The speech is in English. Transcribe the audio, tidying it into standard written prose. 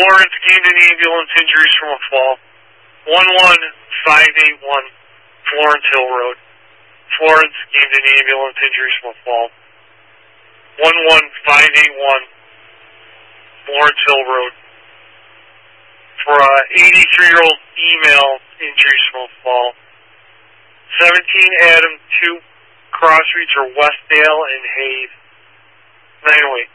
Florence gained an ambulance, injuries from a fall. 11581 Florence Hill Road. Florence gained an ambulance, injuries from a fall. 11581 Florence Hill Road. For 83-year-old female, injuries from a fall. 17 Adam 2 Crossreach or Westdale and Hayes. 908.